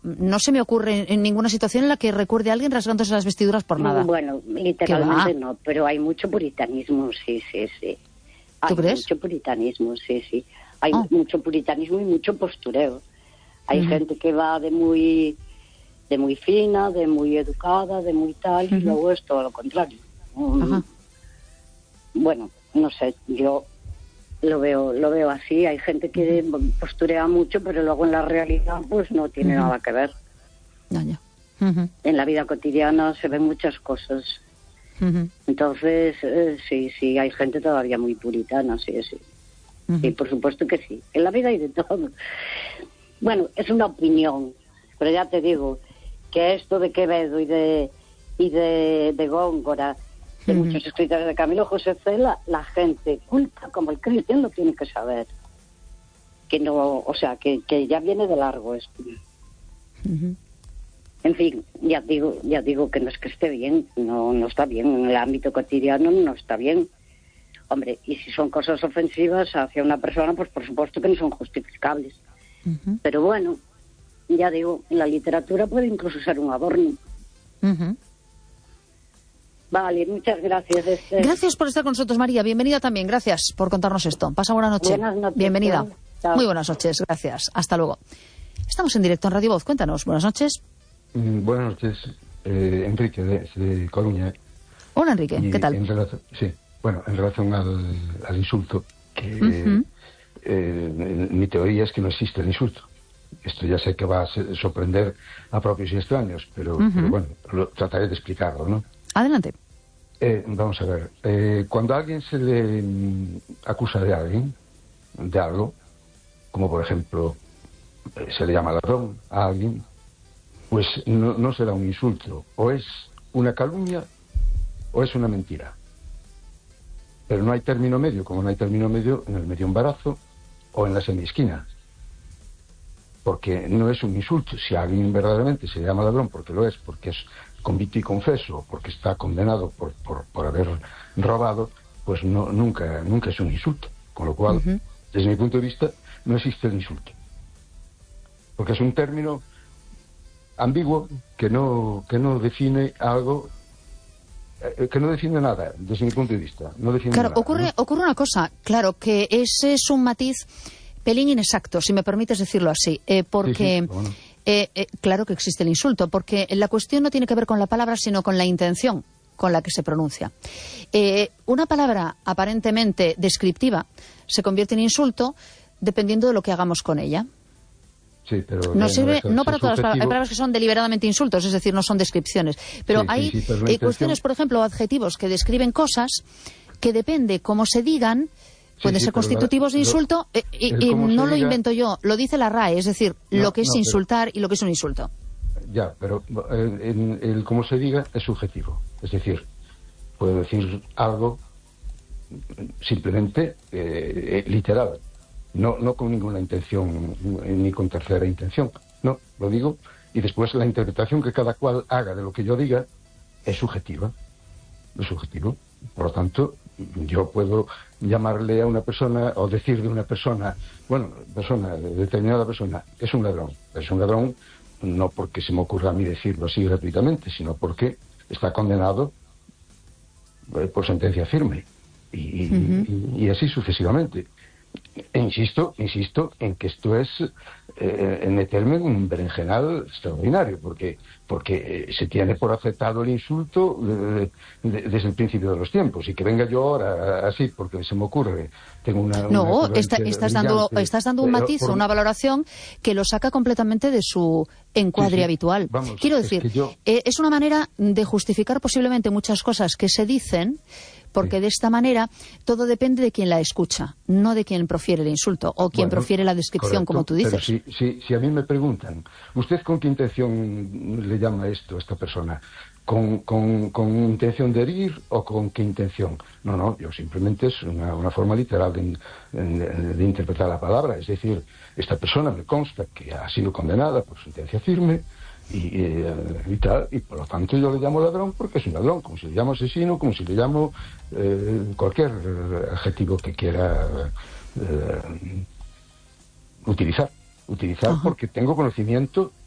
no se me ocurre en ninguna situación en la que recuerde a alguien rasgándose las vestiduras por nada. Bueno, literalmente no, pero hay mucho puritanismo, sí. ¿Tú crees? Mucho puritanismo, sí. Hay mucho puritanismo y mucho postureo. Hay gente que va de muy fina, de muy educada, de muy tal, y luego es todo lo contrario. Bueno, no sé, yo lo veo así. Hay gente que posturea mucho, pero luego en la realidad pues no tiene nada que ver. En la vida cotidiana se ven muchas cosas. Entonces, sí, hay gente todavía muy puritana, sí. Sí, por supuesto que sí. En la vida hay de todo. Bueno, es una opinión, pero ya te digo que esto de Quevedo y de Góngora, de muchos escritores, de Camilo José Cela, la gente culta como el Cristian lo tiene que saber. Que no, o sea, que ya viene de largo esto. En fin, ya digo que no es que esté bien, no está bien, en el ámbito cotidiano no está bien. Hombre, y si son cosas ofensivas hacia una persona, pues por supuesto que no son justificables. Pero bueno, ya digo, en la literatura puede incluso ser un adorno. Vale, muchas gracias. Gracias por estar con nosotros, María. Bienvenida también, gracias por contarnos esto. Pasa buena noche. Buenas noches. Bienvenida. Chao. Muy buenas noches, gracias. Hasta luego. Estamos en directo en Radio Voz. Cuéntanos, buenas noches. Buenas noches, Enrique de Coruña. Hola, Enrique, ¿qué tal? En relación al insulto, que mi teoría es que no existe el insulto. Esto ya sé que va a sorprender a propios y extraños, pero bueno, trataré de explicarlo, ¿no? Adelante. Vamos a ver, cuando a alguien se le acusa de algo, como por ejemplo se le llama ladrón a alguien, pues no será un insulto, o es una calumnia o es una mentira. Pero no hay término medio, como no hay término medio en el medio embarazo o en la semiesquina. Porque no es un insulto. Si a alguien verdaderamente se le llama ladrón porque lo es, porque es convicto y confeso, porque está condenado por haber robado, pues nunca es un insulto. Con lo cual, desde mi punto de vista, no existe el insulto. Porque es un término ambiguo que no define algo, que no define nada, desde mi punto de vista. No define claro, nada, ocurre una cosa, claro, que ese es un matiz pelín inexacto, si me permites decirlo así, porque... Sí, bueno. Claro que existe el insulto, porque la cuestión no tiene que ver con la palabra, sino con la intención con la que se pronuncia. Una palabra aparentemente descriptiva se convierte en insulto dependiendo de lo que hagamos con ella. Sí, pero no sirve, no para todas las palabras. Hay palabras que son deliberadamente insultos, es decir, no son descripciones. Pero hay cuestiones, por ejemplo, adjetivos que describen cosas que depende cómo se digan, pueden ser constitutivos de insulto, y no lo invento yo, lo dice la RAE, es decir, lo que es insultar y lo que es un insulto. Ya, pero el cómo se diga es subjetivo. Es decir, puedo decir algo simplemente literal, no con ninguna intención, ni con tercera intención. No, lo digo, y después la interpretación que cada cual haga de lo que yo diga es subjetiva. Es subjetivo. Por lo tanto, yo puedo llamarle a una persona o decir de una persona, determinada persona, es un ladrón. Es un ladrón no porque se me ocurra a mí decirlo así gratuitamente, sino porque está condenado por sentencia firme. Y así sucesivamente. E insisto en que esto es meterme en un berenjenal extraordinario, porque se tiene por aceptado el insulto desde el principio de los tiempos, y que venga yo ahora así porque se me ocurre, tengo una estás dando un matiz, una valoración que lo saca completamente de su encuadre habitual. Vamos, quiero decir, es una manera de justificar posiblemente muchas cosas que se dicen, porque de esta manera todo depende de quien la escucha, no de quien profiere el insulto o quien profiere la descripción, correcto, como tú dices. Pero si a mí me preguntan, ¿usted con qué intención le llama esto a esta persona? ¿Con intención de herir o con qué intención? No, yo simplemente es una forma literal de interpretar la palabra. Es decir, esta persona me consta que ha sido condenada por sentencia firme y tal, y por lo tanto yo le llamo ladrón porque es un ladrón, como si le llamo asesino, como si le llamo cualquier adjetivo que quiera utilizar porque tengo conocimiento